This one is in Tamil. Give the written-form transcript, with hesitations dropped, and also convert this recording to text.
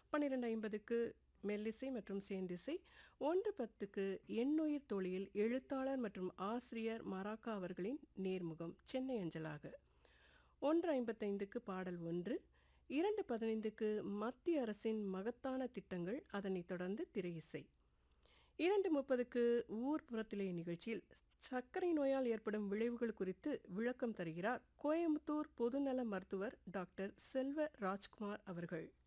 12:50க்கு மெல்லிசை மற்றும் சேந்திசை, 1:10க்கு எண்ணுயிர் தொழில் எழுத்தாளர் மற்றும் ஆசிரியர் மராக்கா அவர்களின் நேர்முகம் சென்னை அஞ்சலாக, 1:55க்கு பாடல் ஒன்று, 2:15க்கு மத்திய அரசின் மகத்தான திட்டங்கள், அதனைத் தொடர்ந்து திரையிசை, 2:30க்கு ஊர்ப்புறத்திலே நிகழ்ச்சியில் சர்க்கரை நோயால் ஏற்படும் விளைவுகள் குறித்து விளக்கம் தருகிறார் கோயம்புத்தூர் பொதுநல மருத்துவர் டாக்டர் செல்வ ராஜ்குமார் அவர்கள்.